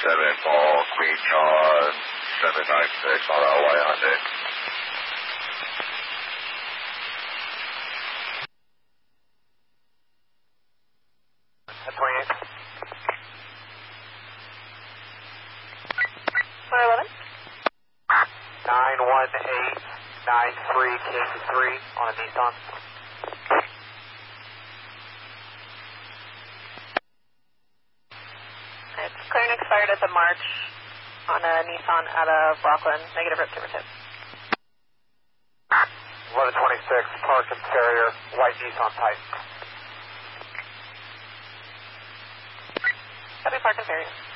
Ball, Queen Charles, 796 on LY Hyundai. At 28. 411. 91893 King 3 on a Nissan. It's clear and expired at the March on a Nissan out of Rockland. Negative rip timber tip. 1126, Park and Carrier, white Nissan type. Copy, Park and Carrier.